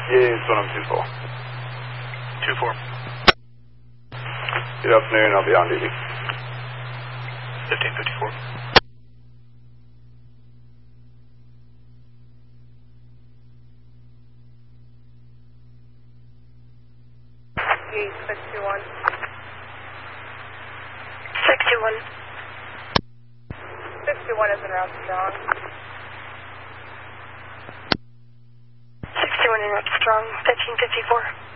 Yes, 124. 2-4. Good afternoon, I'll be on duty. 1554. Yes, 621. 621. 621 is en route strong. 621 en route strong, 1554.